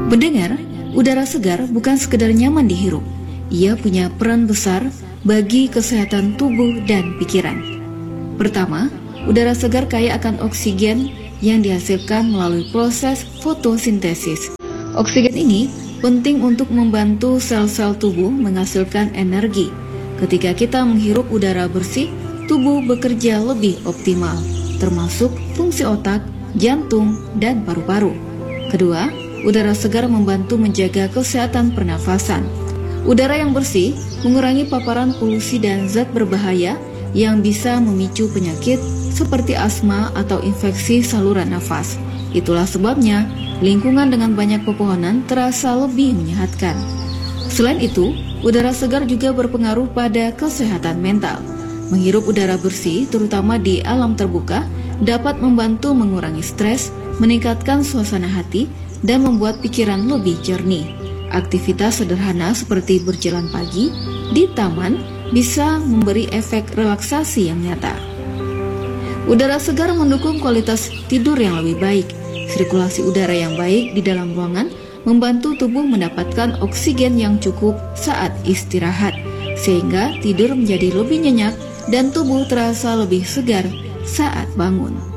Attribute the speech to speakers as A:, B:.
A: Mendengar, udara segar bukan sekedar nyaman dihirup. Ia punya peran besar bagi kesehatan tubuh dan pikiran. Pertama, udara segar kaya akan oksigen yang dihasilkan melalui proses fotosintesis. Oksigen ini penting untuk membantu sel-sel tubuh menghasilkan energi. Ketika kita menghirup udara bersih, tubuh bekerja lebih optimal, termasuk fungsi otak, jantung, dan paru-paru. Kedua, udara segar membantu menjaga kesehatan pernafasan. Udara yang bersih mengurangi paparan polusi dan zat berbahaya yang bisa memicu penyakit seperti asma atau infeksi saluran nafas. Itulah sebabnya lingkungan dengan banyak pepohonan terasa lebih menyehatkan. Selain itu, udara segar juga berpengaruh pada kesehatan mental. Menghirup udara bersih, terutama di alam terbuka, dapat membantu mengurangi stres, meningkatkan suasana hati, dan membuat pikiran lebih jernih. Aktivitas sederhana seperti berjalan pagi di taman bisa memberi efek relaksasi yang nyata. Udara segar mendukung kualitas tidur yang lebih baik. Sirkulasi udara yang baik di dalam ruangan membantu tubuh mendapatkan oksigen yang cukup saat istirahat, sehingga tidur menjadi lebih nyenyak dan tubuh terasa lebih segar saat bangun.